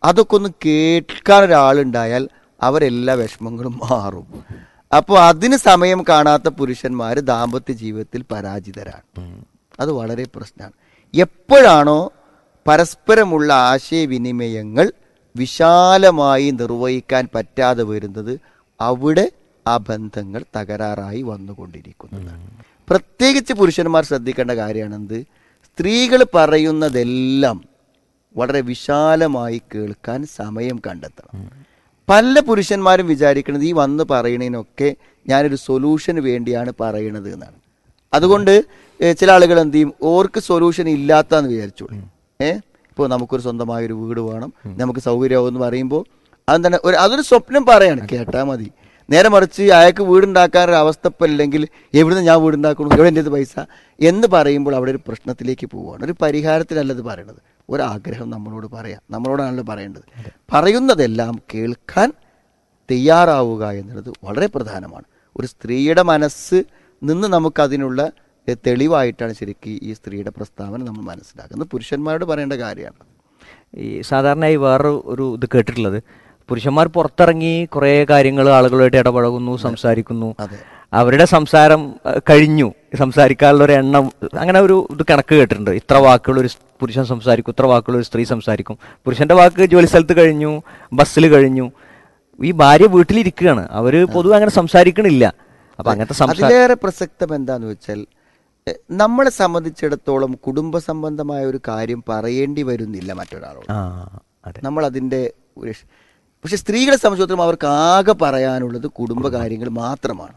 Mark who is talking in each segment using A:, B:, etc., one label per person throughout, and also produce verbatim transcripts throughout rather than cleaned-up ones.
A: അതൊക്കെ ഒന്ന് കേൾക്കാൻ ഒരാളുണ്ടായാൽ അവരെല്ലാ വിഷമങ്ങളും മാറും. അപ്പോൾ അതിന് സമയം കാണാത്ത പുരുഷന്മാർ ദാമ്പത്യ ജീവിതത്തിൽ പരാജിതരാണ്. അത് വളരെ പ്രശ്നമാണ്. എപ്പോഴാണോ പരസ്പരമുള്ള ആശയവിനിമയങ്ങൾ വിശാലമായി നിർവഹിക്കാൻ പറ്റാതെ വരുന്നത്, അവിടെ ആ ബന്ധങ്ങൾ തകരാറായി വന്നുകൊണ്ടിരിക്കുന്നതാണ്. പ്രത്യേകിച്ച് പുരുഷന്മാർ ശ്രദ്ധിക്കേണ്ട കാര്യമാണെന്ത്, സ്ത്രീകൾ പറയുന്നതെല്ലാം വളരെ വിശാലമായി കേൾക്കാൻ സമയം കണ്ടെത്തണം. പല പുരുഷന്മാരും വിചാരിക്കുന്നത് ഈ വന്ന് പറയണതിനൊക്കെ ഞാനൊരു സൊല്യൂഷന് വേണ്ടിയാണ് പറയണത് എന്നാണ്. അതുകൊണ്ട് ചില ആളുകൾ എന്ത് ചെയ്യും, ഓർക്ക് സൊല്യൂഷൻ ഇല്ലാത്തതെന്ന് വിചാരിച്ചോളൂ. ഏഹ് ഇപ്പോൾ നമുക്കൊരു സ്വന്തമായൊരു വീട് വേണം, നമുക്ക് സൗകര്യമാകുമെന്ന് പറയുമ്പോൾ അതെന്താണ് ഒരു അതൊരു സ്വപ്നം പറയാണ്, കേട്ടാൽ മതി. നേരെ മറിച്ച് അയാൾക്ക് വീടുണ്ടാക്കാനൊരു അവസ്ഥ ഇപ്പം ഇല്ലെങ്കിൽ എവിടുന്ന് ഞാൻ വീടുണ്ടാക്കണം, എവിടെ എൻ്റെ പൈസ എന്ന് പറയുമ്പോൾ അവിടെ ഒരു പ്രശ്നത്തിലേക്ക് പോവുകയാണ്. ഒരു പരിഹാരത്തിനല്ലത് പറയണത്, ഒരാഗ്രഹം നമ്മളോട് പറയാം, നമ്മളോടാണല്ലോ പറയേണ്ടത്. പറയുന്നതെല്ലാം കേൾക്കാൻ തയ്യാറാവുക എന്നുള്ളത് വളരെ പ്രധാനമാണ്. ഒരു സ്ത്രീയുടെ മനസ്സ് നിന്ന് നമുക്കതിനുള്ള തെളിവായിട്ടാണ് ശരിക്കും ഈ സ്ത്രീയുടെ പ്രസ്താവന നമ്മൾ മനസ്സിലാക്കുന്നത്. പുരുഷന്മാരോട് പറയേണ്ട കാര്യമാണ്.
B: ഈ സാധാരണയായി വേറെ ഒരു ഇത് കേട്ടിട്ടുള്ളത്, പുരുഷന്മാർ പുറത്തിറങ്ങി കുറേ കാര്യങ്ങൾ ആളുകളുമായിട്ട് ഇടപഴകുന്നു, സംസാരിക്കുന്നു, അവരുടെ സംസാരം കഴിഞ്ഞു, സംസാരിക്കാനുള്ള ഒരു എണ്ണം, അങ്ങനെ ഒരു ഇത് കണക്ക് കേട്ടിട്ടുണ്ട്. ഇത്ര വാക്കുകൾ ഒരു പുരുഷൻ സംസാരിക്കും, ഇത്ര വാക്കുകൾ ഒരു സ്ത്രീ സംസാരിക്കും. പുരുഷന്റെ വാക്ക് ജോലി സ്ഥലത്ത് കഴിഞ്ഞു, ബസ്സിൽ കഴിഞ്ഞു, ഈ ഭാര്യ വീട്ടിലിരിക്കുകയാണ്, അവര് പൊതുവെ അങ്ങനെ സംസാരിക്കണില്ല. അപ്പൊ അങ്ങനത്തെ
A: അതിലേറെ പ്രസക്തം എന്താന്ന് വെച്ചാൽ, നമ്മളെ സംബന്ധിച്ചിടത്തോളം കുടുംബ സംബന്ധമായ ഒരു കാര്യം പറയേണ്ടി വരുന്നില്ല മറ്റൊരാളോട്, നമ്മൾ അതിന്റെ ഒരു. പക്ഷെ സ്ത്രീകളെ സംബന്ധിച്ചിടത്തോളം അവർക്ക് ആകെ പറയാനുള്ളത് കുടുംബകാര്യങ്ങൾ മാത്രമാണ്.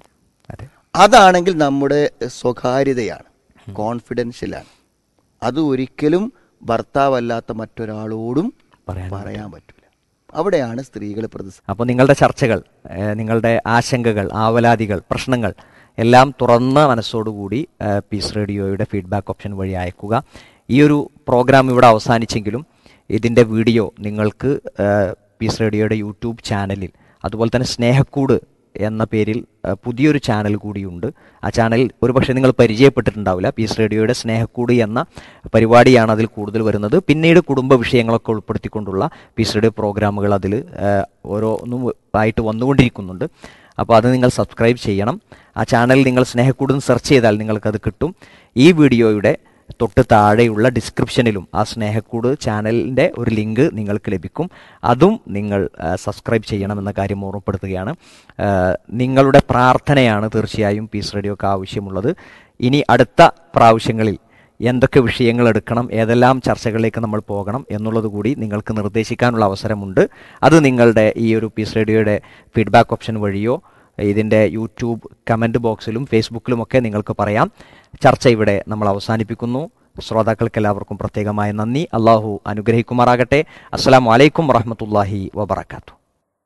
A: അതാണെങ്കിൽ നമ്മുടെ സ്വകാര്യതയാണ്, കോൺഫിഡൻഷ്യലാണ്. അത് ഒരിക്കലും ഭർത്താവല്ലാത്ത മറ്റൊരാളോടും പറയാൻ പറ്റില്ല. അവിടെയാണ് സ്ത്രീകൾ പ്രതിസന്ധി.
B: അപ്പോൾ നിങ്ങളുടെ ചർച്ചകൾ, നിങ്ങളുടെ ആശങ്കകൾ, ആവലാതികൾ, പ്രശ്നങ്ങൾ എല്ലാം തുറന്ന മനസ്സോടുകൂടി പീസ് റേഡിയോയുടെ ഫീഡ്ബാക്ക് ഓപ്ഷൻ വഴി അയക്കുക. ഈ ഒരു പ്രോഗ്രാം ഇവിടെ അവസാനിച്ചെങ്കിലും ഇതിൻ്റെ വീഡിയോ നിങ്ങൾക്ക് പീസ് റേഡിയോയുടെ യൂട്യൂബ് ചാനലിൽ, അതുപോലെ തന്നെ സ്നേഹക്കൂട് എന്ന പേരിൽ പുതിയൊരു ചാനൽ കൂടിയുണ്ട്. ആ ചാനൽ ഒരുപക്ഷെ നിങ്ങൾ പരിചയപ്പെട്ടിട്ടുണ്ടാവില്ല. പീസ് റേഡിയോയുടെ സ്നേഹക്കൂട് എന്ന പരിപാടിയാണ് അതിൽ കൂടുതൽ വരുന്നത്. പിന്നീട് കുടുംബ വിഷയങ്ങളൊക്കെ ഉൾപ്പെടുത്തിക്കൊണ്ടുള്ള പീസ് റേഡിയോ പ്രോഗ്രാമുകൾ അതിൽ ഓരോന്നും ആയിട്ട് വന്നുകൊണ്ടിരിക്കുന്നുണ്ട്. അപ്പോൾ അത് നിങ്ങൾ സബ്സ്ക്രൈബ് ചെയ്യണം. ആ ചാനൽ നിങ്ങൾ സ്നേഹക്കൂട് സെർച്ച് ചെയ്താൽ നിങ്ങൾക്കത് കിട്ടും. ഈ വീഡിയോയുടെ തൊട്ട് താഴെയുള്ള ഡിസ്ക്രിപ്ഷനിലും ആ സ്നേഹക്കൂട് ചാനലിൻ്റെ ഒരു ലിങ്ക് നിങ്ങൾക്ക് ലഭിക്കും. അതും നിങ്ങൾ സബ്സ്ക്രൈബ് ചെയ്യണമെന്ന കാര്യം ഓർമ്മപ്പെടുത്തുകയാണ്. നിങ്ങളുടെ പ്രാർത്ഥനയാണ് തീർച്ചയായും പീസ് റേഡിയോക്ക് ആവശ്യമുള്ളത്. ഇനി അടുത്ത പ്രാവശ്യങ്ങളിൽ എന്തൊക്കെ വിഷയങ്ങൾ എടുക്കണം, ഏതെല്ലാം ചർച്ചകളിലേക്ക് നമ്മൾ പോകണം എന്നുള്ളത് കൂടി നിങ്ങൾക്ക് നിർദ്ദേശിക്കാനുള്ള അവസരമുണ്ട്. അത് നിങ്ങളുടെ ഈ ഒരു പീസ് റേഡിയോയുടെ ഫീഡ്ബാക്ക് ഓപ്ഷൻ വഴിയോ ഇതിൻ്റെ യൂട്യൂബ് കമൻറ്റ് ബോക്സിലും ഫേസ്ബുക്കിലുമൊക്കെ നിങ്ങൾക്ക് പറയാം. ചർച്ച ഇവിടെ നമ്മൾ അവസാനിപ്പിക്കുന്നു. ശ്രോതാക്കൾക്ക് എല്ലാവർക്കും പ്രത്യേകമായ നന്ദി. അള്ളാഹു അനുഗ്രഹിക്കുമാറാകട്ടെ. അസ്സലാമു അലൈക്കും വറഹ്മത്തുള്ളാഹി വബറകാതുഹു.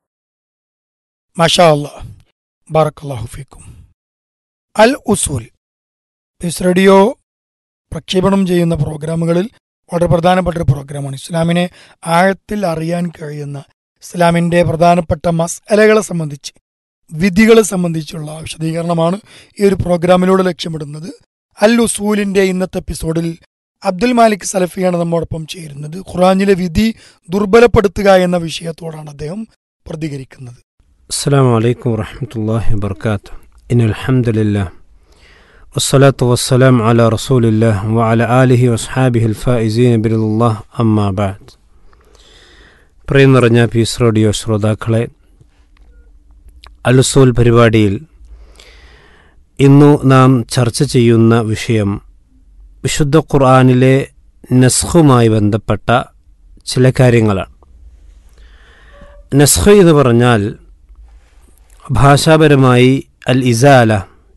C: മാഷാ അല്ലാഹ്, ബറക്കല്ലാഹു ഫീക്കും. അൽ ഉസൂൽ പീസ് റേഡിയോ പ്രക്ഷേപണം ചെയ്യുന്ന പ്രോഗ്രാമുകളിൽ വളരെ പ്രധാനപ്പെട്ട ഒരു പ്രോഗ്രാമാണ്. ഇസ്ലാമിനെ ആഴത്തിൽ അറിയാൻ കഴിയുന്ന, ഇസ്ലാമിൻ്റെ പ്രധാനപ്പെട്ട മസ്അലകളെ സംബന്ധിച്ച്, വിധികളെ സംബന്ധിച്ചുള്ള വിശദീകരണമാണ് ഈ ഒരു പ്രോഗ്രാമിലൂടെ ലക്ഷ്യമിടുന്നത്. അൽ ഉസൂലിന്റെ ഇന്നത്തെ എപ്പിസോഡിൽ അബ്ദുൽ മാലിക് സലഫിയാണ് നമ്മോടൊപ്പം ചേരുന്നത്. ഖുർആനിലെ വിധി ദുർബലപ്പെടുത്തുക എന്ന വിഷയത്തോടാണ് അദ്ദേഹം പ്രതികരിക്കുന്നത്.
D: അസ്സലാമു അലൈക്കും വറഹ്മത്തുള്ളാഹി വബറകാതുഹു. ഇന്നൽ ഹംദുലില്ലാഹ് വസ്സലാത്തു വസ്സലാമു അലാ റസൂലില്ലാഹ് വഅലാ ആലിഹി വസ്ഹാബിഹിൽ ഫായിസീന ബിറില്ലാഹ് അമ്മാ ബഅദ്. പ്രിയം നിറഞ്ഞ പീസ് റേഡിയോ ശ്രോതാക്കളെ, അൽ ഉസൂൽ പരിപാടിയിൽ ഇന്നു നാം ചർച്ച ചെയ്യുന്ന വിഷയം വിശുദ്ധ ഖുർആനിലെ നസ്ഖുമായി ബന്ധപ്പെട്ട ചില കാര്യങ്ങളാണ്. നസ്ഖ് എന്ന് പറഞ്ഞാൽ ഭാഷാപരമായി അൽ ഇസാല,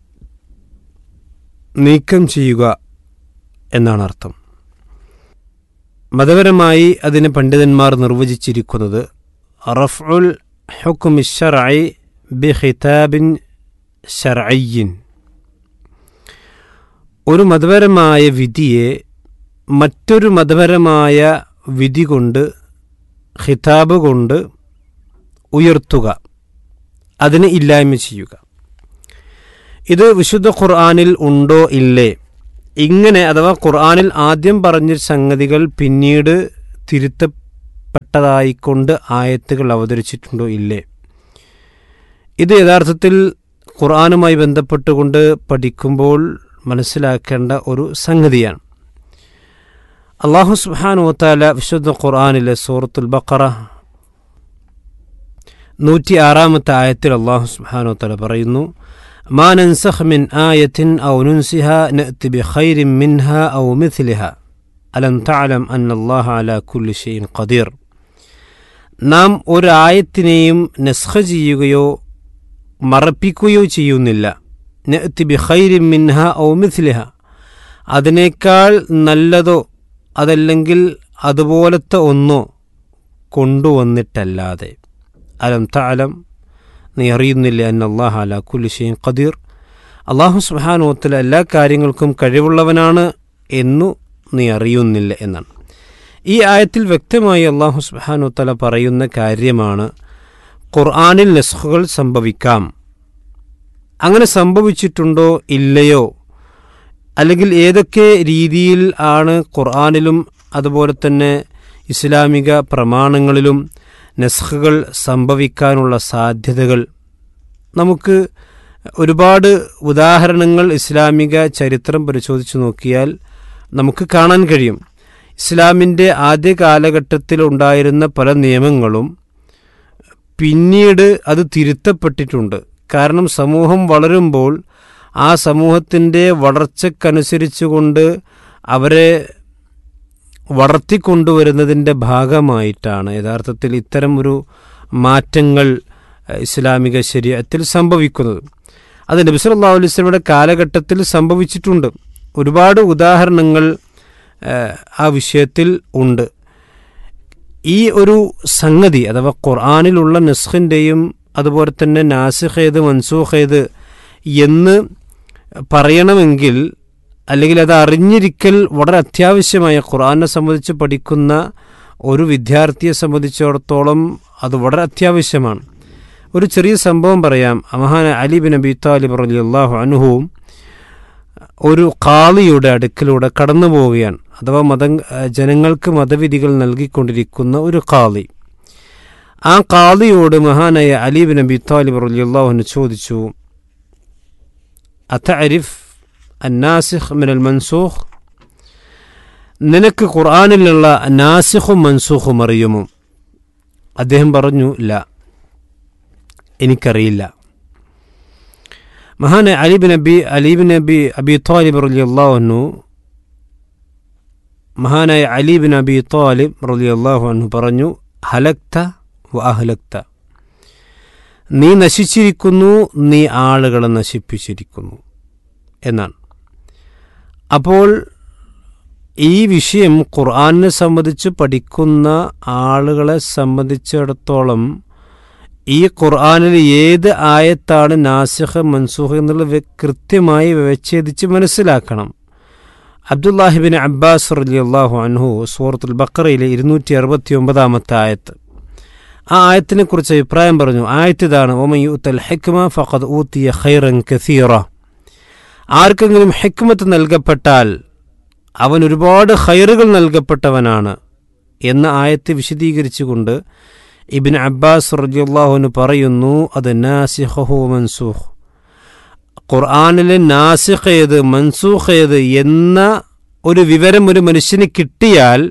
D: നീക്കം ചെയ്യുക എന്നാണ് അർത്ഥം. മതപരമായി അതിനെ പണ്ഡിതന്മാർ നിർവചിച്ചിരിക്കുന്നത് റഫ്ഉൽ ഹുക്മി ശർഇ ബിഖിതാബിൻ ശർഇയ്യിൻ, ഒരു മതപരമായ വിധിയെ മറ്റൊരു മതപരമായ വിധി കൊണ്ട്, ഖിതാബ് കൊണ്ട് ഉയർത്തുക, അതിനെ ഇല്ലായ്മ ചെയ്യുക. ഇത് വിശുദ്ധ ഖുർആനിൽ ഉണ്ടോ ഇല്ലേ? ഇങ്ങനെ അഥവാ ഖുർആനിൽ ആദ്യം പറഞ്ഞ സംഗതികൾ പിന്നീട് തിരുത്ത പെട്ടതായിക്കൊണ്ട് ആയത്തുകൾ അവതരിച്ചിട്ടുണ്ടോ ഇല്ലേ? ഇത് യഥാർത്ഥത്തിൽ ഖുർആനുമായി ബന്ധപ്പെട്ടുകൊണ്ട് പഠിക്കുമ്പോൾ മനസ്സിലാക്കേണ്ട ഒരു സംഗതിയാണ്. അല്ലാഹു സുബ്ഹാനഹു വ തആല വിശുദ്ധ ഖുർആനിലെ സൂറത്തുൽ ബഖറ നൂറ്റി ആറാമത്തെ ആയത്തിൽ അല്ലാഹു സുബ്ഹാനഹു വ തആല പറയുന്നു, മാ നൻസഖ് മിൻ ആയത്തിൻ ഔ നുൻസിഹാ നഅതി ബിഖൈരിൻ മിൻഹാ ഔ മിത്ലിഹാ അലം തഅലം അന്നല്ലാഹ അലാ കുല്ലി ഷൈഇൻ ഖദീർ. നാം ഒരായത്തിനെയും നസ്ഖ് ചെയ്യുകയോ മറപ്പിക്കുകയോ ചെയ്യുന്നില്ല. നഅതി ബിഖൈരിൻ മിൻഹാ ഔ മിത്ലിഹാ, അതിനേക്കാൾ നല്ലതോ അതല്ലെങ്കിൽ അതുപോലത്തെ ഒന്നോ കൊണ്ടുവന്നിട്ടല്ലാതെ. അലം തഅലം, നീ അറിയുന്നില്ല അന്നല്ലാഹ അലാ കുല്ലി ഷൈഇൻ ഖദീർ, അല്ലാഹു സുബ്ഹാനഹു വ തആല എല്ലാ കാര്യങ്ങൾക്കും കഴിവുള്ളവനാണ് എന്നു നീ അറിയുന്നില്ല എന്നാണ്. ഈ ആയത്തിൽ വ്യക്തമായി അല്ലാഹു സുബ്ഹാനഹു വ തആല പറയുന്ന കാര്യമാണ് ഖുർആനിൽ നസ്ഖുകൾ സംഭവിക്കാം. അങ്ങനെ സംഭവിച്ചിട്ടുണ്ടോ ഇല്ലയോ, അല്ലെങ്കിൽ ഏതൊക്കെ രീതിയിൽ ആണ് ഖുർആനിലും അതുപോലെ തന്നെ ഇസ്ലാമിക പ്രമാണങ്ങളിലും നസ്ഖുകൾ സംഭവിക്കാനുള്ള സാധ്യതകൾ, നമുക്ക് ഒരുപാട് ഉദാഹരണങ്ങൾ ഇസ്ലാമിക ചരിത്രം പരിശോധിച്ച് നോക്കിയാൽ നമുക്ക് കാണാൻ കഴിയും. ഇസ്ലാമിൻ്റെ ആദ്യ കാലഘട്ടത്തിലുണ്ടായിരുന്ന പല നിയമങ്ങളും പിന്നീട് അത് തിരുത്തപ്പെട്ടിട്ടുണ്ട്. കാരണം സമൂഹം വളരുമ്പോൾ ആ സമൂഹത്തിൻ്റെ വളർച്ചക്കനുസരിച്ചുകൊണ്ട് അവരെ വളർത്തിക്കൊണ്ടുവരുന്നതിൻ്റെ ഭാഗമായിട്ടാണ് യഥാർത്ഥത്തിൽ ഇത്തരം ഒരു മാറ്റങ്ങൾ ഇസ്ലാമിക ശരീഅത്തിൽ സംഭവിക്കുന്നത്. അത് നബി സല്ലല്ലാഹു അലൈഹി വസല്ലമയുടെ കാലഘട്ടത്തിൽ സംഭവിച്ചിട്ടുണ്ട്. ഒരുപാട് ഉദാഹരണങ്ങൾ ആ വിഷയത്തിൽ ഉണ്ട്. ഈ ഒരു സംഗതി അഥവാ ഖുർആനിലുള്ള നസ്ഖിൻ്റെയും അതുപോലെ തന്നെ നാസിഖ് ഏത് മൻസൂഖ് ഏത് എന്ന് പറയണമെങ്കിൽ, അല്ലെങ്കിൽ അത് അറിഞ്ഞിരിക്കൽ വളരെ അത്യാവശ്യമായ, ഖുർആനെ സംബന്ധിച്ച് പഠിക്കുന്ന ഒരു വിദ്യാർത്ഥിയെ സംബന്ധിച്ചിടത്തോളം അത് വളരെ അത്യാവശ്യമാണ്. ഒരു ചെറിയ സംഭവം പറയാം. മഹാന അലി ബിൻ അബി താലിബ് റളിയല്ലാഹു അൻഹു ഒരു ഖാളിയുടെ അടുക്കലൂടെ കടന്നു പോവുകയാണ്. അഥവാ മത ജനങ്ങൾക്ക് മതവിധികൾ നൽകിക്കൊണ്ടിരിക്കുന്ന ഒരു ഖാളി. ആ ഖാളിയോട് മഹാനായ അലി ബിൻ അബി താലിബ് റളിയല്ലാഹു അൻഹു ചോദിച്ചു, അതഅരിഫ് അന്നാസിഖ് മിനൽ മൻസൂഖ്, നിനക്ക് ഖുർആനിലുള്ള നാസിഖും മൻസൂഖും അറിയുമോ? അദ്ദേഹം പറഞ്ഞു, ല, എനിക്കറിയില്ല. മഹാനായ Ali bin Abi Ali bin Abi Abi Talib റളിയല്ലാഹു അൻഹു മഹാനായ അലി ബിൻ അബി താലിബ് റളിയല്ലാഹു അൻഹു പറഞ്ഞു, ഹലക്ത വ അഹ്ലക്ത, നീ നശിച്ചിരിക്കുന്നു, നീ ആളുകളെ നശിപ്പിച്ചിരിക്കുന്നു എന്നാണ്. അപ്പോൾ ഈ വിഷയം ഖുർആനെ സംബന്ധിച്ച് പഠിക്കുന്ന ആളുകളെ സംബന്ധിച്ചിടത്തോളം ഈ ഖുർആനിൽ ഏത് ആയത്താണ് നാസിഖ് മൻസൂഖ് എന്നുള്ളത് കൃത്യമായി വിച്ഛേദിച്ച് മനസ്സിലാക്കണം. അബ്ദുല്ലാഹിബിൻ അബ്ബാസ് റളിയല്ലാഹു അൻഹു സൂറത്തുൽ ബഖറയിലെ ഇരുന്നൂറ്റി അറുപത്തി ഒമ്പതാമത്തെ ആയത്ത്, ആ ആയത്തിനെ കുറിച്ച് അഭിപ്രായം പറഞ്ഞു. ആയത്ത് ഇതാണ്, വമൻ യുഅ്തൽ ഹിക്മ ഫഖദ് ഊതിയ ഖൈറൻ കസീറ, ആർക്കെങ്കിലും ഹിക്മത്ത് നൽകപ്പെട്ടാൽ അവൻ ഒരുപാട് ഖൈറുകൾ നൽകപ്പെട്ടവനാണ് എന്ന ആയത്ത് വിശദീകരിച്ചുകൊണ്ട് ഇബ്നു അബ്ബാസ് റളിയല്ലാഹു അൻഹു പറയുന്നു, അത് നാസിഖുഹു മൻസൂഖ്, ഖുർആനിലെ നാസിഖ് ഏത് മൻസൂഖ് ഏത് എന്ന ഒരു വിവരം ഒരു മനുഷ്യന് കിട്ടിയാൽ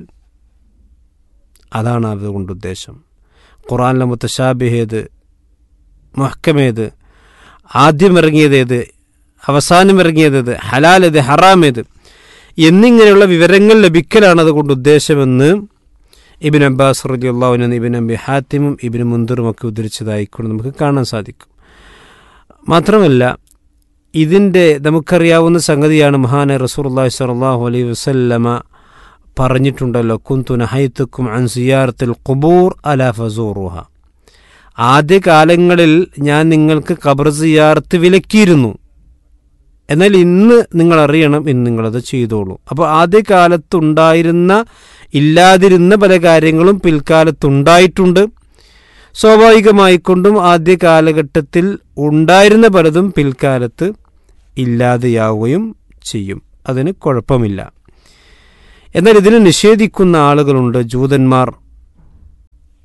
D: അതാണ് അതുകൊണ്ട് ഉദ്ദേശം. ഖുർആനിലെ മുത്തശാബിഹ് ഏത്, മുഹ്കമേത്, ആദ്യം ഇറങ്ങിയതേത്, അവസാനം ഇറങ്ങിയതേത്, ഹലാലേത്, ഹറാമേത് എന്നിങ്ങനെയുള്ള വിവരങ്ങൾ ലഭിക്കലാണ് അതുകൊണ്ട് ഉദ്ദേശമെന്ന് ഇബ്നു അബ്ബാസ് റളിയല്ലാഹു അൻഹു ഇബ്നു അബി ഹാത്തിമും ഇബ്നു മുൻദിറും ഒക്കെ ഉദ്ധരിച്ചതായിക്കൊണ്ട് നമുക്ക് കാണാൻ സാധിക്കും. മാത്രമല്ല ഇതിൻ്റെ നമുക്കറിയാവുന്ന സംഗതിയാണ്, മഹാനായ റസൂലുള്ളാഹി സ്വല്ലല്ലാഹു അലൈഹി വസല്ലമ പറഞ്ഞിട്ടുണ്ടല്ലോ, കുന്തു നഹൈതുക്കും അൻ സിയാറത്തിൽ ഖുബൂർ അലാ ഫസൂറുഹ, ആദ്യകാലങ്ങളിൽ ഞാൻ നിങ്ങൾക്ക് ഖബർ സിയാറത്ത് വിലക്കിയിരുന്നു, എന്നാൽ ഇന്ന് നിങ്ങൾ അറിയണം, ഇന്ന് നിങ്ങളത് ചെയ്തോളൂ. അപ്പോൾ ആദ്യകാലത്തുണ്ടായിരുന്ന ഇല്ലാതിരുന്ന പല കാര്യങ്ങളും പിൽക്കാലത്തുണ്ടായിട്ടുണ്ട്. സ്വാഭാവികമായിക്കൊണ്ടും ആദ്യ കാലഘട്ടത്തിൽ ഉണ്ടായിരുന്ന പലതും പിൽക്കാലത്ത് ഇല്ലാതെയാവുകയും ചെയ്യും. അതിന് കുഴപ്പമില്ല. എന്നാൽ ഇതിനെ നിഷേധിക്കുന്ന ആളുകളുണ്ട്, ജൂതന്മാർ.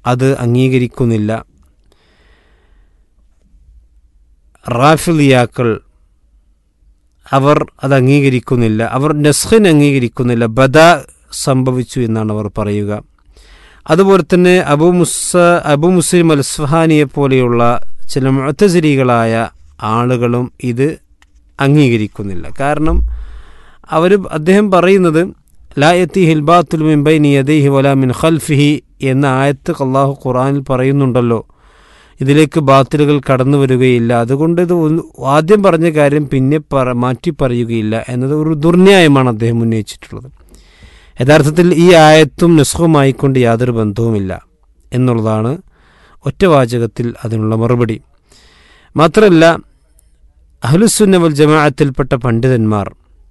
D: അത് അംഗീകരിക്കുന്നില്ല. റാഫിളിയാക്കൾ അവർ അത് അംഗീകരിക്കുന്നില്ല. അവർ നസ്ഖിനെ അംഗീകരിക്കുന്നില്ല. ബദ സംഭവിച്ചു എന്നാണ് അവർ പറയുക. അതുപോലെ തന്നെ അബു മുസ അബു മുസ്ലിം അൽ അസ്ഫഹാനിയെ പോലെയുള്ള ചില മുഅ്തസിലികളായ ആളുകളും ഇത് അംഗീകരിക്കുന്നില്ല. കാരണം അവർ അദ്ദേഹം പറയുന്നത് ലാ യതീഹിൽ ബാത്തിലു മിൻ ബൈനി യദൈഹി വലാ മിൻ ഖൽഫിഹി എന്ന ആയത്ത് അല്ലാഹു ഖുർആനിൽ പറയുന്നുണ്ടല്ലോ, ഇതിലേക്ക് ബാത്തിലുകൾ കടന്നു വരികയില്ല, അതുകൊണ്ട് ഇത് ആദ്യം പറഞ്ഞ കാര്യം പിന്നെ പറ മാറ്റി പറയുകയില്ല എന്നത് ഒരു ദുർന്യായമാണ് അദ്ദേഹം ഉന്നയിച്ചിട്ടുള്ളത്. യഥാർത്ഥത്തിൽ ഈ ആയത്തും നസ്ഖുമായിക്കൊണ്ട് യാതൊരു ബന്ധവുമില്ല എന്നുള്ളതാണ് ഒറ്റവാചകത്തിൽ അതിനുള്ള മറുപടി. മാത്രമല്ല അഹ്ലുസുന്ന വൽ ജമാഅത്തിൽപ്പെട്ട പണ്ഡിതന്മാർ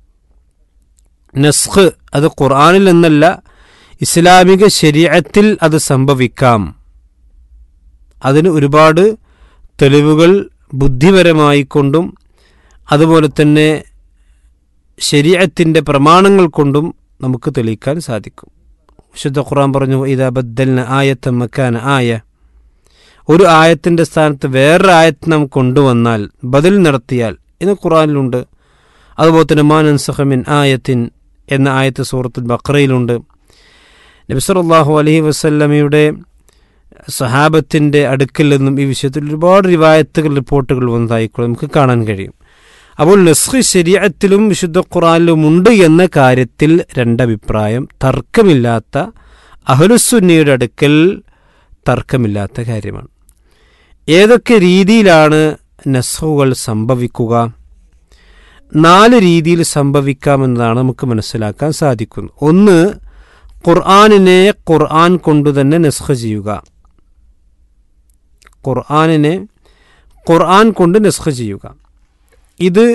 D: നസ്ഖ് അത് ഖുർആനിൽ എന്നല്ല ഇസ്ലാമിക ശരീഅത്തിൽ അത് സംഭവിക്കാം, അതിന് ഒരുപാട് തെളിവുകൾ ബുദ്ധിപരമായിക്കൊണ്ടും അതുപോലെ തന്നെ ശരീഅത്തിൻ്റെ പ്രമാണങ്ങൾ കൊണ്ടും നമുക്ക് തെളിയിക്കാൻ സാധിക്കും. വിശുദ്ധ ഖുർആൻ പറഞ്ഞു ഇദാ ബദ്ദൽന ആയത്തൻ മക്കാന ആയ, ഒരു ആയത്തിൻ്റെ സ്ഥാനത്ത് വേറൊരു ആയത്ത് നാം കൊണ്ടുവന്നാൽ ബദൽ നടത്തിയാൽ എന്ന് ഖുർആനിലുണ്ട്. അതുപോലെ തന്നെ മാ നൻസഖ് മിൻ ആയത്തിൻ എന്ന ആയത്ത് സൂറത്തുൽ ബഖറയിലുണ്ട്. നബി സല്ലല്ലാഹു അലൈഹി വസല്ലമയുടെ സഹാബത്തിൻ്റെ അടുക്കൽ നിന്നും ഈ വിഷയത്തിൽ ഒരുപാട് റിവായത്തുകൾ റിപ്പോർട്ടുകൾ വന്നതായിക്കൂടെ നമുക്ക് കാണാൻ കഴിയും. അപ്പോൾ നസ്ഖ് ശരീഅത്തിലും വിശുദ്ധ ഖുർആനിലും ഉണ്ട് എന്ന കാര്യത്തിൽ രണ്ടഭിപ്രായം, തർക്കമില്ലാത്ത അഹ്ലുസുന്നയുടെ അടുക്കൽ തർക്കമില്ലാത്ത കാര്യമാണ്. ഏതൊക്കെ രീതിയിലാണ് നസ്ഖുകൾ സംഭവിക്കുക? നാല് രീതിയിൽ സംഭവിക്കാമെന്നതാണ് നമുക്ക് മനസ്സിലാക്കാൻ സാധിക്കുന്നത്. ഒന്ന്, ഖുർആനിനെ ഖുർആൻ കൊണ്ടു തന്നെ നസ്ഖ് ചെയ്യുക. ഖുർആനിനെ ഖുർആൻ കൊണ്ട് നസ്ഖ് ചെയ്യുക. ഇത്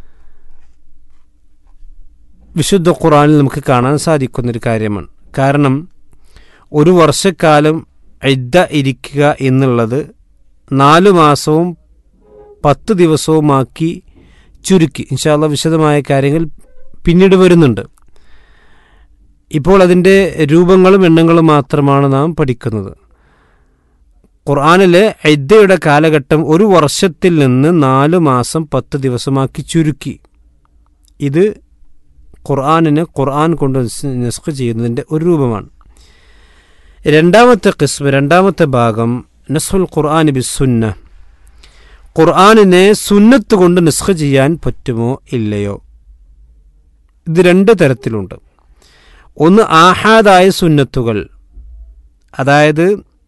D: വിശുദ്ധ ഖുർആനിൽ നമുക്ക് കാണാൻ സാധിക്കുന്നൊരു കാര്യമാണ്. കാരണം ഒരു വർഷക്കാലം ഇദ്ദ ഇരിക്കുക എന്നുള്ളത് നാലു മാസവും പത്ത് ദിവസവുമാക്കി ചുരുക്കി. ഇൻഷാ അല്ലാഹ് വിശദമായ കാര്യങ്ങൾ പിന്നീട് വരുന്നുണ്ട്. ഇപ്പോൾ അതിൻ്റെ രൂപങ്ങളും എണ്ണങ്ങളും മാത്രമാണ് നാം പഠിക്കുന്നത്. ഖുർആനിലെ ഇദ്ദയുടെ കാലഘട്ടം ഒരു വർഷത്തിൽ നിന്ന് നാലു മാസം പത്ത് ദിവസമാക്കി ചുരുക്കി. ഇത് ഖുർആനിനെ ഖുർആൻ കൊണ്ട് നസ്ഖ് ചെയ്യുന്നതിൻ്റെ ഒരു രൂപമാണ്. രണ്ടാമത്തെ ഖിസ്മ്, രണ്ടാമത്തെ ഭാഗം നസ്ഖുൽ ഖുർആൻ ബിസ്സുന്ന, ഖുർആനിനെ സുന്നത്ത് കൊണ്ട് നസ്ഖ് ചെയ്യാൻ പറ്റുമോ ഇല്ലയോ? ഇത് രണ്ട് തരത്തിലുണ്ട്. ഒന്ന് ആഹാദായ സുന്നത്തുകൾ, അതായത്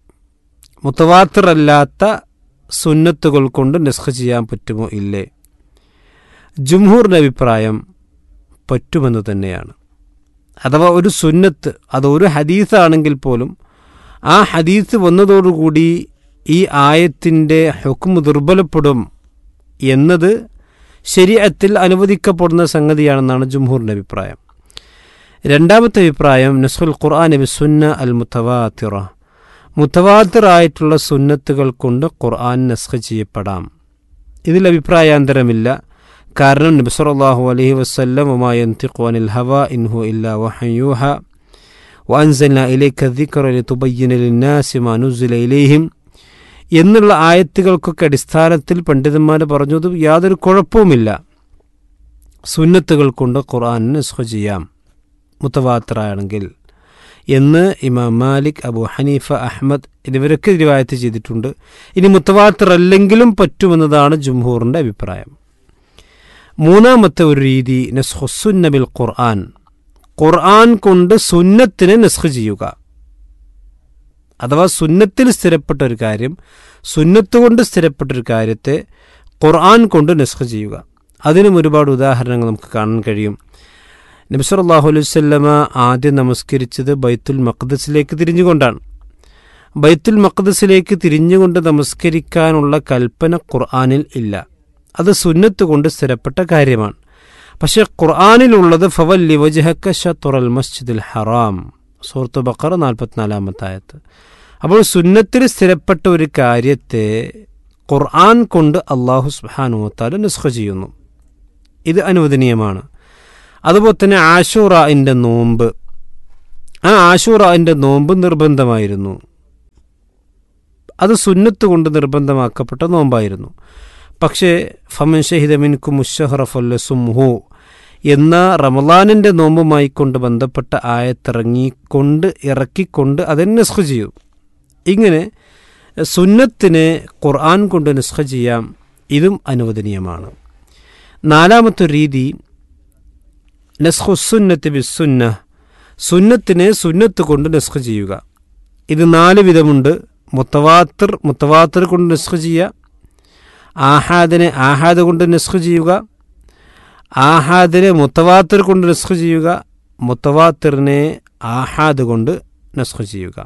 D: മുത്തവാത്തിറല്ലാത്ത സുന്നത്തുകൾ കൊണ്ട് നസ്ഖ് ചെയ്യാൻ പറ്റുമോ ഇല്ലേ? ജുംഹൂറിൻ്റെ അഭിപ്രായം പറ്റുമെന്ന് തന്നെയാണ്. അഥവാ ഒരു സുന്നത്ത് അത് ഒരു ഹദീസാണെങ്കിൽ പോലും ആ ഹദീസ് വന്നതോടുകൂടി ഈ ആയത്തിൻ്റെ ഹുക്മ് ദുർബലപ്പെടും എന്നത് ശരീഅത്തിൽ അനുവദിക്കപ്പെടുന്ന സംഗതിയാണെന്നാണ് ജുംഹൂറിൻ്റെ അഭിപ്രായം. രണ്ടാമത്തെ അഭിപ്രായം നസ്ഖുൽ ഖുർആൻ ബിസ്സുന്ന അൽ മുത്തവാത്തിറ, മുത്തവാത്തിറായിട്ടുള്ള സുന്നത്തുകൾ കൊണ്ട് ഖുർആൻ നസ്ഖ് ചെയ്യപ്പെടാം. ഇതിൽ അഭിപ്രായാന്തരമില്ല. കാരണം നബി സല്ലല്ലാഹു അലൈഹി വസല്ലം വമാ യൻതിഖു അനിൽ ഹവാ ഇൻ ഹുവ ഇല്ലാ വഹ്യുൻ യൂഹാ വഅൻസൽനാ ഇലൈക ദിക്റ ലിതുബയ്യിന ലിന്നാസി മാ നുസില ഇലൈഹിം എന്നുള്ള ആയത്തുകൾക്കൊക്കെ അടിസ്ഥാനത്തിൽ പണ്ഡിതന്മാർ പറഞ്ഞത് യാതൊരു കുഴപ്പവുമില്ല, സുന്നത്തുകൾ കൊണ്ട് ഖുർആൻ നസ്ഖ് ചെയ്യാം മുത്തവാത്തിറാണെങ്കിൽ എന്ന് ഇമാം മാലിക്, അബൂ ഹനീഫ, അഹ്മദ് എന്നിവരൊക്കെ റിവായത്ത് ചെയ്തിട്ടുണ്ട്. ഇനി മുത്തവാത്തിറല്ലെങ്കിലും പറ്റുമെന്നതാണ് ജുംഹൂറിൻ്റെ അഭിപ്രായം. മൂന്നാമത്തെ ഒരു രീതി നസ്ഖു സുന്ന ബിൽ ഖുർആൻ, ഖുർആൻ കൊണ്ട് സുന്നത്തിനെ നസ്ഖ് ചെയ്യുക. അഥവാ സുന്നത്തിൽ സ്ഥിരപ്പെട്ട ഒരു കാര്യം, സുന്നത്ത് കൊണ്ട് സ്ഥിരപ്പെട്ട ഒരു കാര്യത്തെ ഖുർആൻ കൊണ്ട് നസ്ഖ് ചെയ്യുക. അതിനും ഒരുപാട് ഉദാഹരണങ്ങൾ നമുക്ക് കാണാൻ കഴിയും. നബി സല്ലല്ലാഹു അലൈഹി വസല്ലമ ആദ്യം നമസ്കരിച്ചത് ബൈത്തുൽ മഖ്ദസിലേക്ക് തിരിഞ്ഞുകൊണ്ടാണ്. ബൈത്തുൽ മഖ്ദസിലേക്ക് തിരിഞ്ഞുകൊണ്ട് നമസ്കരിക്കാനുള്ള കൽപ്പന ഖുർആനിൽ ഇല്ല, അത് സുന്നത്ത് കൊണ്ട് സ്ഥിരപ്പെട്ട കാര്യമാണ്. പക്ഷേ ഖുർആനിലുള്ളത് ഫവല്ലി വജ്ഹക ശത്റൽ മസ്ജിദിൽ ഹറാം, സൂറത്ത് ബഖറ നാൽപ്പത്തിനാലാമത്തെ ആയത്ത്. അപ്പോൾ സുന്നത്തിൽ സ്ഥിരപ്പെട്ട ഒരു കാര്യത്തെ ഖുർആൻ കൊണ്ട് അല്ലാഹു സുബ്ഹാനഹു വ തആല നസ്ഖ് ചെയ്യുന്നു. ഇത് അനുവദനീയമാണ്. അതുപോലെ തന്നെ ആശൂറാഇൻ്റെ നോമ്പ്, ആ ആശൂറാഇൻ്റെ നോമ്പ് നിർബന്ധമായിരുന്നു. അത് സുന്നത്ത് കൊണ്ട് നിർബന്ധമാക്കപ്പെട്ട നോമ്പായിരുന്നു. പക്ഷേ ഫമൻ ഷഹിദ മിൻകും മുശ്ശഹറ ഫല്ലസുംഹു എന്ന റമളാനിൻ്റെ നോമ്പുമായി കൊണ്ട് ബന്ധപ്പെട്ട ആയത്തിറങ്ങിക്കൊണ്ട് ഇറക്കിക്കൊണ്ട് അതിനെ നസ്ഖ് ചെയ്യും. ഇങ്ങനെ സുന്നത്തിനെ ഖുർആൻ കൊണ്ട് നസ്ഖ് ചെയ്യാം, ഇതും അനുവദനീയമാണ്. നാലാമത്തെ രീതി നസ്ഖുസുന്നത്ത് ബിസുന്ന, സുന്നത്തിനെ സുന്നത്ത് കൊണ്ട് നസ്ഖ് ചെയ്യുക. ഇത് നാല് വിധമുണ്ട്. മുത്തവാത്തിർ മുത്തവാത്തിർ കൊണ്ട് നസ്ഖ് ചെയ്യുക, ആഹാദിനെ ആഹാദ് കൊണ്ട് നസ്ഖ് ചെയ്യുക, ആഹാദിനെ മുത്തവാത്തിർ കൊണ്ട് നസ്ഖ് ചെയ്യുക, മുത്തവാത്തിറിനെ ആഹാദ് കൊണ്ട് നസ്ഖ് ചെയ്യുക.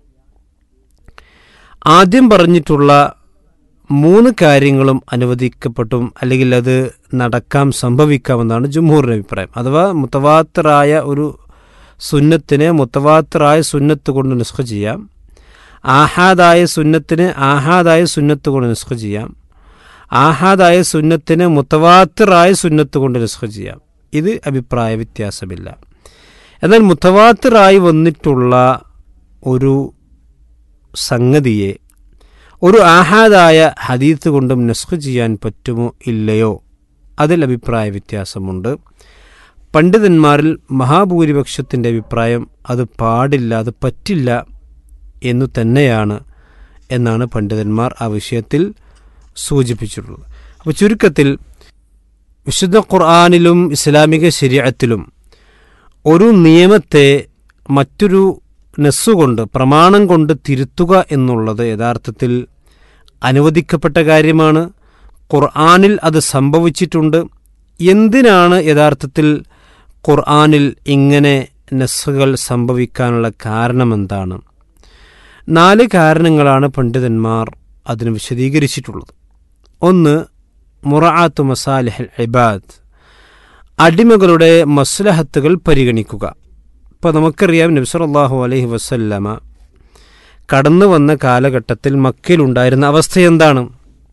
D: ആദ്യം പറഞ്ഞിട്ടുള്ള മൂന്ന് കാര്യങ്ങളും അനുവദിക്കപ്പെട്ടും അല്ലെങ്കിൽ അത് നടക്കാം, സംഭവിക്കാമെന്നാണ് ജുംഹൂറിൻ്റെ അഭിപ്രായം. അഥവാ മുത്തവാത്തിറായ ഒരു സുന്നത്തിനെ മുത്തവാത്തിറായ സുന്നത്ത് കൊണ്ട് നസ്ഖ് ചെയ്യാം, ആഹാദായ സുന്നത്തിന് ആഹാദായ സുന്നത്ത് കൊണ്ട് നസ്ഖ് ചെയ്യാം, ആഹാദായ സുന്നത്തിന് മുത്തവാത്തിറായ സുന്നത്ത് കൊണ്ട് നസ്ഖ് ചെയ്യാം. ഇത് അഭിപ്രായ വ്യത്യാസമില്ല. എന്നാൽ മുത്തവാത്തിറായി വന്നിട്ടുള്ള ഒരു സംഗതിയെ ഒരു ആഹാദായ ഹദീത്ത് കൊണ്ടും നസ്ഖ് ചെയ്യാൻ പറ്റുമോ ഇല്ലയോ, അതിൽ അഭിപ്രായ വ്യത്യാസമുണ്ട്. പണ്ഡിതന്മാരിൽ മഹാഭൂരിപക്ഷത്തിൻ്റെ അഭിപ്രായം അത് പാടില്ല, അത് പറ്റില്ല എന്നു തന്നെയാണ് എന്നാണ് പണ്ഡിതന്മാർ ആ വിഷയത്തിൽ സൂചിപ്പിച്ചിട്ടുള്ളത്. അപ്പോൾ ചുരുക്കത്തിൽ വിശുദ്ധ ഖുർആനിലും ഇസ്ലാമിക ശരീഅത്തിലും ഒരു നിയമത്തെ മറ്റൊരു നസ്സുകൊണ്ട് പ്രമാണം കൊണ്ട് തിരുത്തുക എന്നുള്ളത് യഥാർത്ഥത്തിൽ അനുവദിക്കപ്പെട്ട കാര്യമാണ്. ഖുർആനിൽ അത് സംഭവിച്ചിട്ടുണ്ട്. എന്തിനാണ് യഥാർത്ഥത്തിൽ ഖുർആനിൽ ഇങ്ങനെ നസ്സുകൾ സംഭവിക്കാനുള്ള കാരണമെന്താണ്? നാല് കാരണങ്ങളാണ് പണ്ഡിതന്മാർ അതിന് വിശദീകരിച്ചിട്ടുള്ളത്. ഒന്ന്, മുറആത്തു മസാലിഹൽ ഇബാദ്, അടിമകളുടെ മസ്ലഹത്തുകൾ പരിഗണിക്കുക. ഇപ്പോൾ നമുക്കറിയാം, നബി സല്ലല്ലാഹു അലൈഹി വസല്ലമ കടന്നു വന്ന കാലഘട്ടത്തിൽ മക്കയിലുണ്ടായിരുന്ന അവസ്ഥ എന്താണ്?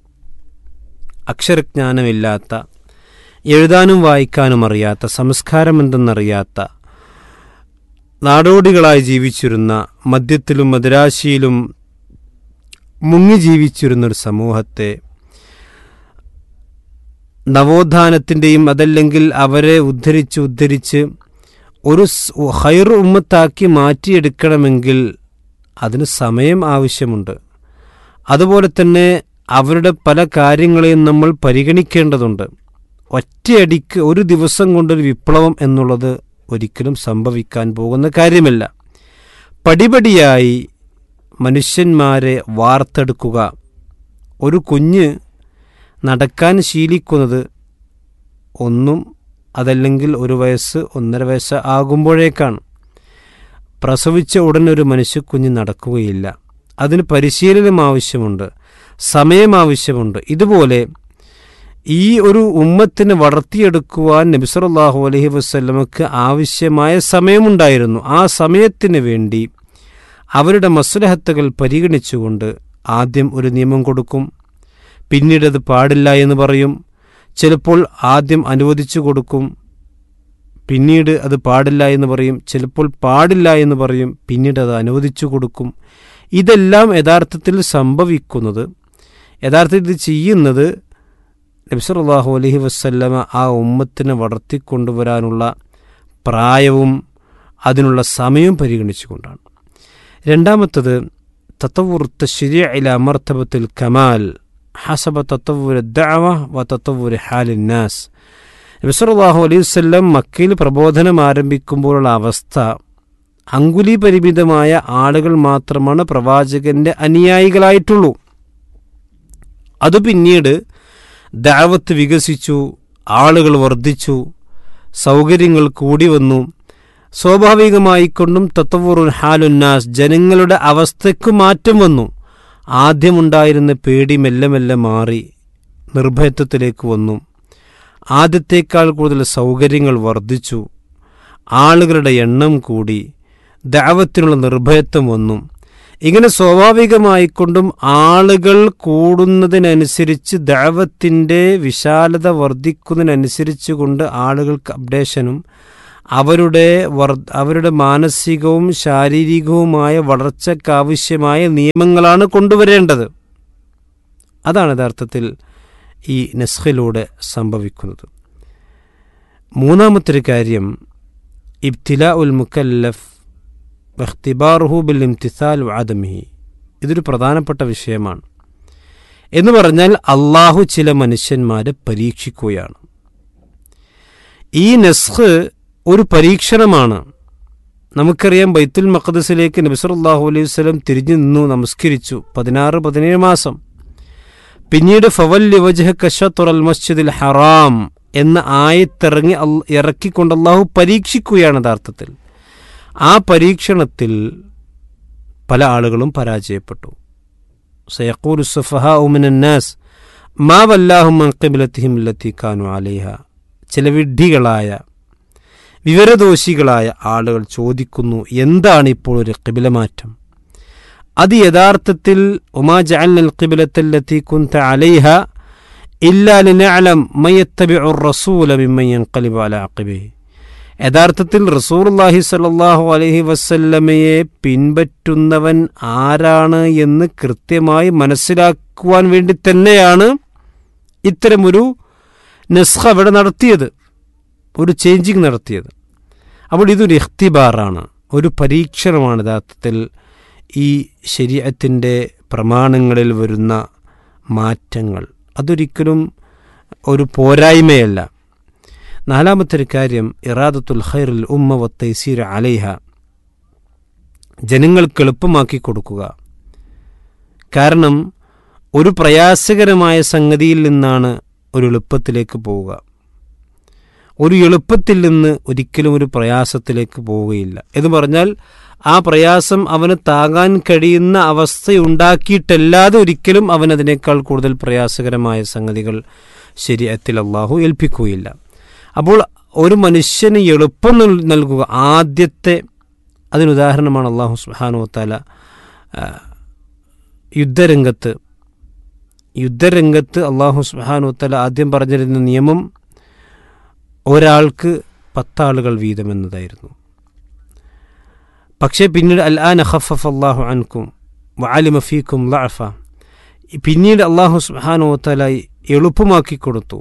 D: അക്ഷരജ്ഞാനമില്ലാത്ത, എഴുതാനും വായിക്കാനും അറിയാത്ത, സംസ്കാരം എന്തെന്നറിയാത്ത, നാടോടികളായി ജീവിച്ചിരുന്ന, മദ്യത്തിലും മദിരാശിയിലും മുങ്ങി ജീവിച്ചിരുന്നൊരു സമൂഹത്തെ നവോത്ഥാനത്തിൻ്റെയും അതല്ലെങ്കിൽ അവരെ ഉദ്ധരിച്ച് ഉദ്ധരിച്ച് ഒരു ഖൈർ ഉമ്മത്താക്കി മാറ്റിയെടുക്കണമെങ്കിൽ അതിന് സമയം ആവശ്യമുണ്ട്. അതുപോലെ തന്നെ അവരുടെ പല കാര്യങ്ങളെയും നമ്മൾ പരിഗണിക്കേണ്ടതുണ്ട്. ഒറ്റയടിക്ക് ഒരു ദിവസം കൊണ്ടൊരു വിപ്ലവം എന്നുള്ളത് ഒരിക്കലും സംഭവിക്കാൻ പോകുന്ന കാര്യമല്ല. പടിപടിയായി മനുഷ്യന്മാരെ വാർത്തെടുക്കുക. ഒരു കുഞ്ഞ് നടക്കാൻ ശീലിക്കുന്നത് ഒന്നും അതല്ലെങ്കിൽ ഒരു വയസ്സ് ഒന്നര വയസ്സ് ആകുമ്പോഴേക്കാണ്. പ്രസവിച്ച ഉടനെ ഒരു മനുഷ്യക്കുഞ്ഞ് നടക്കുകയില്ല. അതിന് പരിശീലനം ആവശ്യമുണ്ട്, സമയം ആവശ്യമുണ്ട്. ഇതുപോലെ ഈ ഒരു ഉമ്മത്തിനെ വളർത്തിയെടുക്കുവാൻ നബി സല്ലല്ലാഹു അലൈഹി വസല്ലമക്ക് ആവശ്യമായ സമയമുണ്ടായിരുന്നു. ആ സമയത്തിന് വേണ്ടി അവരുടെ മസ്ലഹത്തുകൾ പരിഗണിച്ചുകൊണ്ട് ആദ്യം ഒരു നിയമം കൊടുക്കും, പിന്നീട് അത് പാടില്ല എന്ന് പറയും. ചിലപ്പോൾ ആദ്യം അനുവദിച്ചു കൊടുക്കും, പിന്നീട് അത് പാടില്ല എന്ന് പറയും. ചിലപ്പോൾ പാടില്ല എന്ന് പറയും, പിന്നീട് അത് അനുവദിച്ചു കൊടുക്കും. ഇതെല്ലാം യഥാർത്ഥത്തിൽ സംഭവിക്കുന്നത്, യഥാർത്ഥത്തിൽ ഇത് ചെയ്യുന്നത് നബി സല്ലല്ലാഹു അലൈഹി വസല്ലമ ആ ഉമ്മത്തിനെ വളർത്തിക്കൊണ്ടുവരാനുള്ള പ്രായവും അതിനുള്ള സമയവും പരിഗണിച്ചുകൊണ്ടാണ്. രണ്ടാമത്തത് തതവ്വുർ തശ്രീഇ ഇലാ മർതബത്തുൽ കമാൽ ഹസബ തതവ്വുർ ദഅവ വ തതവ്വുർ ഹാലിൻ നാസ്. നബി സല്ലല്ലാഹു അലൈഹി വസല്ലം മക്കയിൽ പ്രബോധനം ആരംഭിക്കുമ്പോഴുള്ള അവസ്ഥ, അങ്കുലി പരിമിതമായ ആളുകൾ മാത്രമാണ് പ്രവാചകന്റെ അനുയായികളായിട്ടുള്ളൂ. അത് പിന്നീട് ദഅവത്ത് വികസിച്ചു, ആളുകൾ വർദ്ധിച്ചു, സൗകര്യങ്ങൾ കൂടി വന്നു. സ്വാഭാവികമായിക്കൊണ്ടും തതവ്വുറുൽ ഹാലുന്നാസ്, ജനങ്ങളുടെ അവസ്ഥയ്ക്ക് മാറ്റം വന്നു. ആദ്യമുണ്ടായിരുന്ന പേടി മെല്ലെ മെല്ലെ മാറി നിർഭയത്വത്തിലേക്ക് വന്നു. ആദ്യത്തേക്കാൾ കൂടുതൽ സൗകര്യങ്ങൾ വർദ്ധിച്ചു, ആളുകളുടെ എണ്ണം കൂടി, ദഅവത്തിനുള്ള നിർഭയത്വം വന്നു. ഇങ്ങനെ സ്വാഭാവികമായിക്കൊണ്ടും ആളുകൾ കൂടുന്നതിനനുസരിച്ച് ദഅവത്തിൻ്റെ വിശാലത വർദ്ധിക്കുന്നതിനനുസരിച്ച് കൊണ്ട് ആളുകൾക്ക് അപ്ഡേഷനും അവരുടെ വർ അവരുടെ മാനസികവും ശാരീരികവുമായ വളർച്ചയ്ക്കാവശ്യമായ നിയമങ്ങളാണ് കൊണ്ടുവരേണ്ടത്. അതാണ് യഥാർത്ഥത്തിൽ ഈ നസ്ഖിലൂടെ സംഭവിക്കുന്നത്. മൂന്നാമത്തെ ഒരു കാര്യം, ഇബ്തിലാ ഉൽ മുക്കല്ലഫ് വഖ്തിബാറുഹു ബിൽ ഇംതിസാൽ വഅദമിഹി. ഇതൊരു പ്രധാനപ്പെട്ട വിഷയമാണ്. എന്ന് പറഞ്ഞാൽ അള്ളാഹു ചില മനുഷ്യന്മാരെ പരീക്ഷിക്കുകയാണ്. ഈ നസ്ഖ് ഒരു പരീക്ഷണമാണ്. നമുക്കറിയാം, ബൈത്തുൽ മഖ്ദിസിലേക്ക് നബി സല്ലല്ലാഹു അലൈഹി വസല്ലം തിരിഞ്ഞു നിന്നു, നമസ്കരിച്ചു പതിനാറ് പതിനേഴ് മാസം. പിന്നീട് ഫവല്ലി വജ്ഹക ശത്റൽ മസ്ജിദിൽ ഹറാം എന്ന ആയത്തിറങ്ങി ഇറക്കിക്കൊണ്ട് അള്ളാഹു പരീക്ഷിക്കുകയാണ് യഥാർത്ഥത്തിൽ. ആ പരീക്ഷണത്തിൽ പല ആളുകളും പരാജയപ്പെട്ടു. സയഖൂലു സുഫഹാഉ മിനന്നാസ് മാ വല്ലാഹും അൻ ഖിബ്ലതിഹിം അല്ലതി കാനൂ അലൈഹ. ചില വിഡ്ഢികളായ വിവരദോഷികളായ ആളുകൾ ചോദിക്കുന്നു, എന്താണ് ഇപ്പോൾ ഒരു ഖിബ്ല മാറ്റം? അത് യഥാർത്ഥത്തിൽ ഉമാ ജഅൽനൽ ഖിബ്ലത്തല്ലതി കുൻത അലൈഹ ഇല്ലാ ലിനഅലം മൻ യത്തബിഉർ റസൂല മിമ്മൻ യൻഖലിബു അലാ അഖിബിഹി. യഥാർത്ഥത്തിൽ റസൂലുള്ളാഹി സ്വല്ലല്ലാഹു അലൈഹി വസല്ലമയെ പിൻപറ്റുന്നവൻ ആരാണ് എന്ന് കൃത്യമായി മനസ്സിലാക്കുവാൻ വേണ്ടി തന്നെയാണ് ഇത്തരമൊരു നസ്ഖ അവിടെ നടത്തിയത്, ഒരു ചേഞ്ചിങ് നടത്തിയത്. അപ്പോൾ ഇതൊരു ഇഖ്തിബാറാണ്, ഒരു പരീക്ഷണമാണ് യഥാർത്ഥത്തിൽ ഈ ശരീഅത്തിൻ്റെ പ്രമാണങ്ങളിൽ വരുന്ന മാറ്റങ്ങൾ. അതൊരിക്കലും ഒരു പോരായ്മയല്ല. നാലാമത്തെ ഒരു കാര്യം, ഇറാദത്തുൽ ഖൈറിൽ ഉമ്മ വത്തൈസീർ അലൈഹ. ജനങ്ങൾക്ക് എളുപ്പമാക്കി കൊടുക്കുക. കാരണം ഒരു പ്രയാസകരമായ സംഗതിയിൽ നിന്നാണ് ഒരു എളുപ്പത്തിലേക്ക് പോവുക. ഒരു എളുപ്പത്തിൽ നിന്ന് ഒരിക്കലും ഒരു പ്രയാസത്തിലേക്ക് പോവുകയില്ല. എന്ന് പറഞ്ഞാൽ ആ പ്രയാസം അവന് താങ്ങാൻ കഴിയുന്ന അവസ്ഥയുണ്ടാക്കിയിട്ടല്ലാതെ ഒരിക്കലും അവനതിനേക്കാൾ കൂടുതൽ പ്രയാസകരമായ സംഗതികൾ ശരീഅത്തിൽ അല്ലാഹു ഏൽപ്പിക്കുകയില്ല. അപ്പോൾ ഒരു മനുഷ്യന് എളുപ്പം നൽകുക ആദ്യത്തെ, അതിനുദാഹരണമാണ് അല്ലാഹു സുബ്ഹാനഹു വതആല യുദ്ധരംഗത്ത് യുദ്ധരംഗത്ത് അല്ലാഹു സുബ്ഹാനഹു വതആല ആദ്യം പറഞ്ഞിരുന്ന നിയമം ഒരാൾക്ക് പത്താളുകൾ വീതമെന്നതായിരുന്നു. പക്ഷേ പിന്നീട് അൽ ആന ഖഫഫ അല്ലാഹു അൻകും വഅലിമ ഫീക്കും ളഅഫ, പിന്നീട് അല്ലാഹു സുബ്ഹാനഹു വതആല എളുപ്പമാക്കി കൊടുത്തു,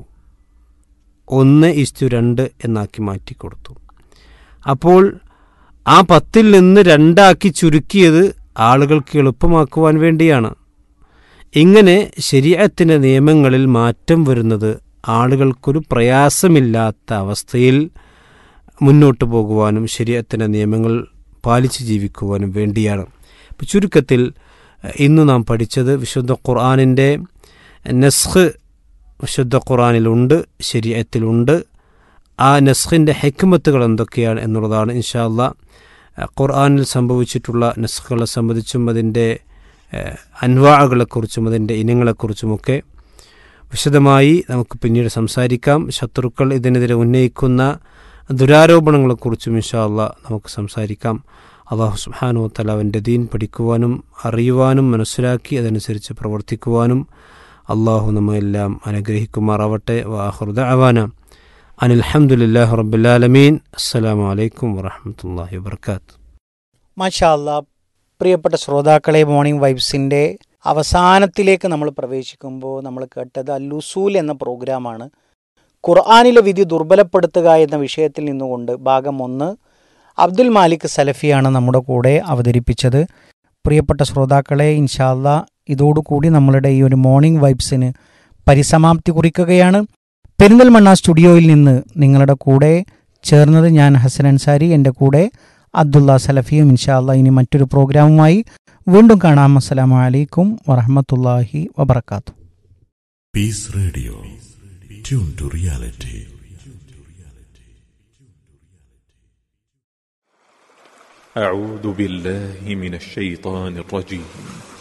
D: ഒന്ന് ഇസ്റ്റു രണ്ട് എന്നാക്കി മാറ്റിക്കൊടുത്തു. അപ്പോൾ ആ പത്തിൽ നിന്ന് രണ്ടാക്കി ചുരുക്കിയത് ആളുകൾക്ക് എളുപ്പമാക്കുവാൻ വേണ്ടിയാണ്. ഇങ്ങനെ ശരീഅത്തിൻ്റെ നിയമങ്ങളിൽ മാറ്റം വരുന്നത് ആളുകൾക്കൊരു പ്രയാസമില്ലാത്ത അവസ്ഥയിൽ മുന്നോട്ട് പോകുവാനും ശരീഅത്തിൻ്റെ നിയമങ്ങൾ പാലിച്ച് ജീവിക്കുവാനും വേണ്ടിയാണ്. ഇപ്പോൾ ചുരുക്കത്തിൽ ഇന്ന് നാം പഠിച്ചത് വിശുദ്ധ ഖുർആനിൻ്റെ നസ്ഖ് വിശുദ്ധ ഖുർആനിലുണ്ട്, ശരീഅത്തിലുണ്ട്. ആ നസ്ഖിൻ്റെ ഹിക്മത്തുകൾ എന്തൊക്കെയാണ് എന്നുള്ളതാണ്. ഇൻഷാ അല്ലാഹ് ഖുർആനിൽ സംഭവിച്ചിട്ടുള്ള നസ്ഖുകളെ സംബന്ധിച്ചും അതിൻ്റെ അൻവാഅകളെക്കുറിച്ചും അതിൻ്റെ ഇനങ്ങളെക്കുറിച്ചുമൊക്കെ വിശദമായി നമുക്ക് പിന്നീട് സംസാരിക്കാം. ശത്രുക്കൾ ഇതിനെതിരെ ഉന്നയിക്കുന്ന ദുരാരോപണങ്ങളെക്കുറിച്ചും ഇൻഷാ അല്ലാഹ് നമുക്ക് സംസാരിക്കാം. അല്ലാഹു സുബ്ഹാനഹു വതആല അവൻ്റെ ദീൻ പഠിക്കുവാനും അറിയുവാനും മനസ്സിലാക്കി അതനുസരിച്ച് പ്രവർത്തിക്കുവാനും അള്ളാഹു നമ്മയെല്ലാം അനുഗ്രഹിക്കുമാറാവട്ടെ. വആഖിറു ദഅവാന അനിൽ ഹംദുലില്ലാഹി റബ്ബിൽ ആലമീൻ. അസ്സലാമു അലൈക്കും വറഹ്മത്തുള്ളാഹി വബറകാതുഹു.
E: മാഷാ അല്ലാഹ്. പ്രിയപ്പെട്ട ശ്രോതാക്കളെ, മോർണിംഗ് വൈബ്സിൻ്റെ അവസാനത്തിലേക്ക് നമ്മൾ പ്രവേശിക്കുമ്പോൾ നമ്മൾ കേട്ടത് അൽ ഉസൂൽ എന്ന പ്രോഗ്രാമാണ്. ഖുർആനിലെ വിധി ദുർബലപ്പെടുത്തുക എന്ന വിഷയത്തിൽ നിന്നുകൊണ്ട് ഭാഗം ഒന്ന് അബ്ദുൽ മാലിക് സലഫിയാണ് നമ്മുടെ കൂടെ അവതരിപ്പിച്ചത്. പ്രിയപ്പെട്ട ശ്രോതാക്കളെ, ഇൻഷാ അല്ലാഹ് ഇതോടുകൂടി നമ്മളുടെ ഈ ഒരു മോർണിംഗ് വൈബ്സിന് പരിസമാപ്തി കുറിക്കുകയാണ്. പെരിന്തൽമണ്ണ സ്റ്റുഡിയോയിൽ നിന്ന് നിങ്ങളുടെ കൂടെ ചേർന്നത് ഞാൻ ഹസൻ അൻസാരി, എൻ്റെ കൂടെ അബ്ദുള്ള സലഫിയും. ഇൻഷാ അല്ലാഹ് ഇനി മറ്റൊരു പ്രോഗ്രാമുമായി വീണ്ടും കാണാം. അസ്സലാമു അലൈക്കും വറഹ്മത്തുള്ളാഹി വബറകാതുഹു.
F: Piece radio, tune to reality.
G: أعوذ بالله من الشيطان الرجيم.